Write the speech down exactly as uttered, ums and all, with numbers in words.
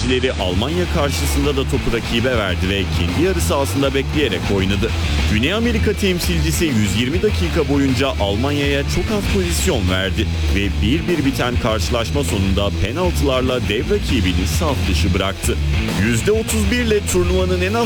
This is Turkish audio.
temsilcileri Almanya karşısında da topu rakibe verdi ve kendi yarı sahasında bekleyerek oynadı. Güney Amerika temsilcisi yüz yirmi dakika boyunca Almanya'ya çok az pozisyon verdi ve bir bir biten karşılaşma sonunda penaltılarla dev rakibini saf dışı bıraktı. yüzde otuz bir ile turnuvanın en az